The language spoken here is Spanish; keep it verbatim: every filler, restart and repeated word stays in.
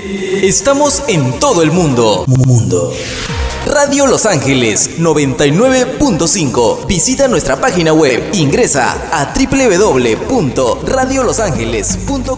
Estamos en todo el mundo. Mundo. Radio Los Ángeles noventa y nueve punto cinco. Visita nuestra página web. Ingresa a doble u doble u doble u punto radio los ángeles punto com.